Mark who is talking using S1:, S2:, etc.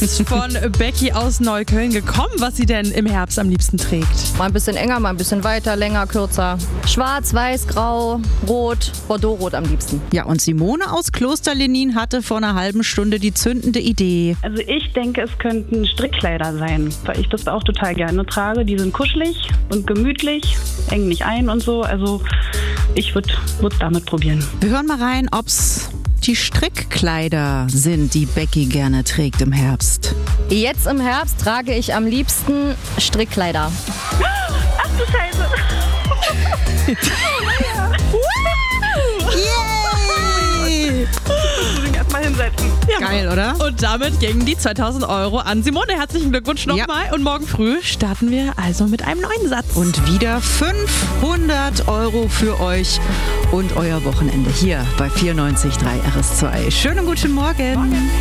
S1: von Becky aus Neukölln gekommen, was sie denn im Herbst am liebsten trägt.
S2: Mal ein bisschen enger, mal ein bisschen weiter, länger, kürzer. Schwarz, weiß, grau, rot, Bordeaux-rot am liebsten.
S3: Ja, und Simone aus Klosterlenin hatte vor einer halben Stunde die zündende Idee.
S4: Also ich denke, es könnten Strickkleider sein, weil ich das auch total gerne trage. Die sind kuschelig und gemütlich, engen nicht ein und so. Also ich würde es damit probieren.
S3: Wir hören mal rein, ob's die Strickkleider sind, die Becky gerne trägt im Herbst.
S2: Jetzt im Herbst trage ich am liebsten Strickkleider.
S4: Ach du Scheiße!
S3: Yay!
S4: Erstmal hinsetzen.
S1: Ja,
S3: Geil, oder?
S1: Und damit gingen die 2000 € an Simone. Herzlichen Glückwunsch nochmal. Und morgen früh starten wir also mit einem neuen Satz.
S3: Und wieder 500 € für euch und euer Wochenende hier bei 94.3 RS2. Schönen guten Morgen.